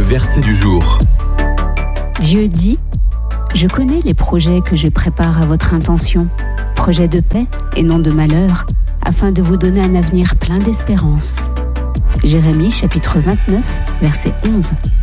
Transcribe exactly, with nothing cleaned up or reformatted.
verset du jour. Dieu dit, « Je connais les projets que je prépare à votre intention, projets de paix et non de malheur, afin de vous donner un avenir plein d'espérance. » Jérémie chapitre vingt-neuf, verset onze.